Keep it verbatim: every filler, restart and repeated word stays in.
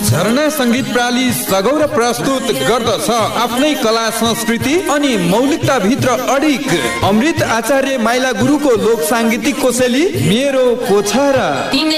झरना संगीत प्राली सगौर प्रस्तुत गर्दछ आफ्नै कला संस्कृति अनि मौलिकता भित्र अडिक अमृत आचार्य माइला गुरुको लोक सांगीतिक कोसेली मेरो पोछारा।